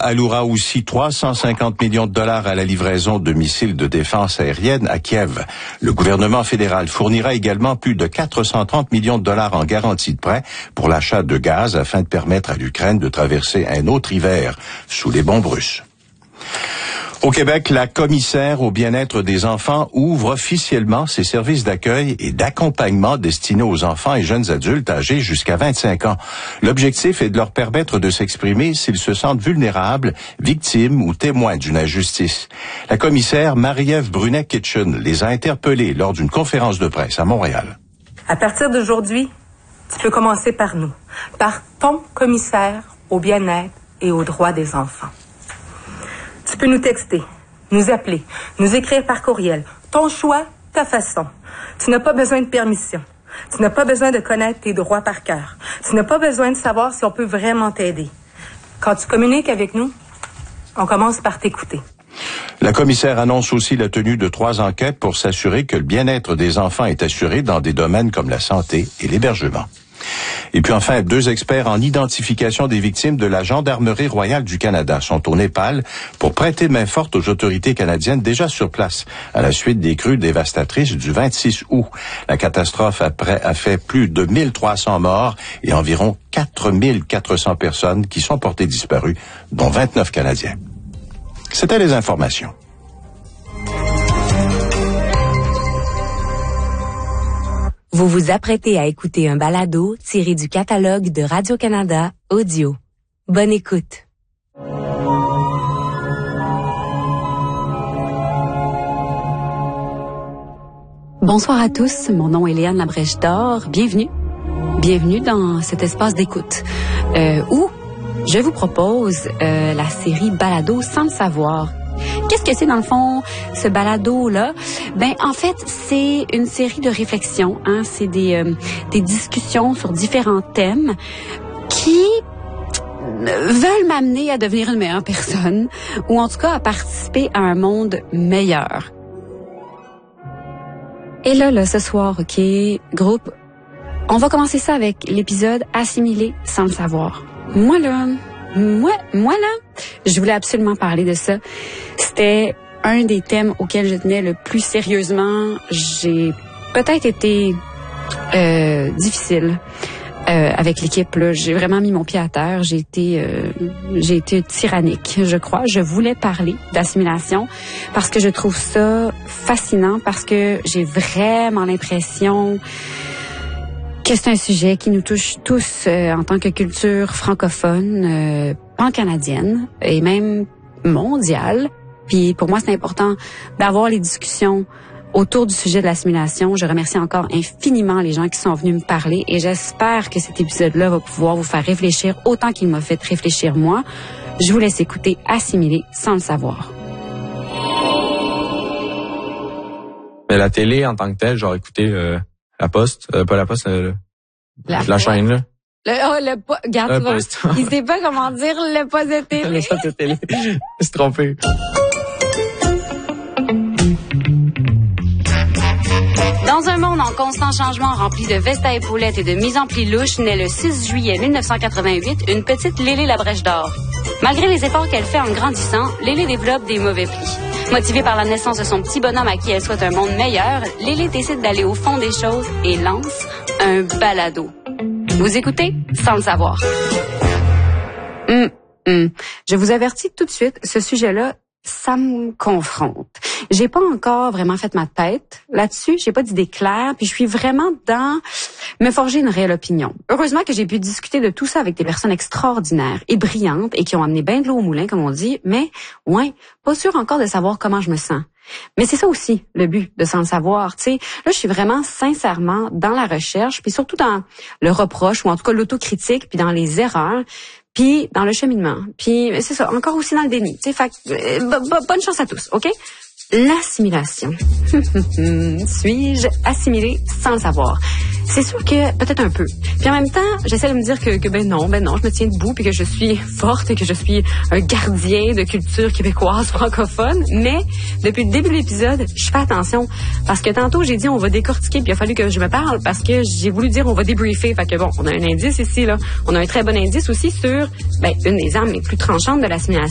allouera aussi 350 millions de dollars à la livraison de missiles de défense aérienne à Kiev. Le gouvernement fédéral fournira également plus de 430 millions de dollars en garantie de prêt pour l'achat de gaz afin de permettre à l'Ukraine de traverser un autre hiver sous les bombes russes. Au Québec, la commissaire au bien-être des enfants ouvre officiellement ses services d'accueil et d'accompagnement destinés aux enfants et jeunes adultes âgés jusqu'à 25 ans. L'objectif est de leur permettre de s'exprimer s'ils se sentent vulnérables, victimes ou témoins d'une injustice. La commissaire Marie-Ève Brunet-Kitchen les a interpellés lors d'une conférence de presse à Montréal. À partir d'aujourd'hui, tu peux commencer par nous, par ton commissaire au bien-être et aux droits des enfants. Tu peux nous texter, nous appeler, nous écrire par courriel. Ton choix, ta façon. Tu n'as pas besoin de permission. Tu n'as pas besoin de connaître tes droits par cœur. Tu n'as pas besoin de savoir si on peut vraiment t'aider. Quand tu communiques avec nous, on commence par t'écouter. La commissaire annonce aussi la tenue de 3 enquêtes pour s'assurer que le bien-être des enfants est assuré dans des domaines comme la santé et l'hébergement. Et puis enfin, 2 experts en identification des victimes de la Gendarmerie royale du Canada sont au Népal pour prêter main forte aux autorités canadiennes déjà sur place à la suite des crues dévastatrices du 26 août. La catastrophe a fait plus de 1300 morts et environ 4400 personnes qui sont portées disparues, dont 29 Canadiens. C'était les informations. Vous vous apprêtez à écouter un balado tiré du catalogue de Radio-Canada Audio. Bonne écoute. Bonsoir à tous, mon nom est Léane Labrèche-D'Or. Bienvenue dans cet espace d'écoute où je vous propose la série Balado sans le savoir. Qu'est-ce que c'est dans le fond, ce balado-là? En fait, c'est une série de réflexions. C'est des discussions sur différents thèmes qui veulent m'amener à devenir une meilleure personne ou en tout cas à participer à un monde meilleur. Et là, ce soir, OK, groupe, on va commencer ça avec l'épisode Assimiler sans le savoir. Moi là, je voulais absolument parler de ça. C'était un des thèmes auxquels je tenais le plus sérieusement. J'ai peut-être été difficile avec l'équipe. Là. J'ai vraiment mis mon pied à terre. J'ai été tyrannique, je crois. Je voulais parler d'assimilation parce que je trouve ça fascinant, parce que j'ai vraiment l'impression que c'est un sujet qui nous touche tous en tant que culture francophone, pan-canadienne et même mondiale. Puis pour moi, c'est important d'avoir les discussions autour du sujet de l'assimilation. Je remercie encore infiniment les gens qui sont venus me parler et j'espère que cet épisode-là va pouvoir vous faire réfléchir autant qu'il m'a fait réfléchir moi. Je vous laisse écouter Assimiler sans le savoir. Mais la télé en tant que telle, genre écouter la Poste, pas la Poste, la chaîne là. Regarde, il sait pas comment dire le poste de télé. Le poste de télé. Je suis trompé. Dans un monde en constant changement rempli de vestes à épaulettes et de mise en pli louche, naît le 6 juillet 1988 une petite Lélé Labrèche-D'Or. Malgré les efforts qu'elle fait en grandissant, Lélé développe des mauvais plis. Motivée par la naissance de son petit bonhomme à qui elle souhaite un monde meilleur, Lélé décide d'aller au fond des choses et lance un balado. Vous écoutez sans le savoir. Je vous avertis tout de suite, ce sujet-là, ça me confronte. J'ai pas encore vraiment fait ma tête là-dessus, j'ai pas d'idée claire, puis je suis vraiment dans me forger une réelle opinion. Heureusement que j'ai pu discuter de tout ça avec des personnes extraordinaires et brillantes et qui ont amené ben de l'eau au moulin, comme on dit, mais pas sûr encore de savoir comment je me sens. Mais c'est ça aussi le but de sans le savoir, tu sais. Là, je suis vraiment sincèrement dans la recherche, puis surtout dans le reproche ou en tout cas l'autocritique, puis dans les erreurs. Puis dans le cheminement. Puis c'est ça, encore aussi dans le déni. Tu sais, bonne chance à tous, OK? L'assimilation. Suis-je assimilée sans le savoir? C'est sûr que peut-être un peu. Puis en même temps, j'essaie de me dire que ben non, je me tiens debout puis que je suis forte et que je suis un gardien de culture québécoise francophone. Mais depuis le début de l'épisode, je fais attention parce que tantôt j'ai dit on va décortiquer puis il a fallu que je me parle parce que j'ai voulu dire on va débriefer. Fait que bon, on a un indice ici là. On a un très bon indice aussi sur une des armes les plus tranchantes de l'assimilation.